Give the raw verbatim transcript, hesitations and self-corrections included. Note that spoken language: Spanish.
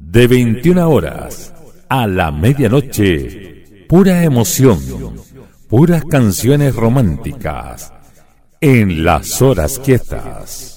De veintiuna horas a la medianoche, pura emoción, puras canciones románticas en Las Horas Quietas.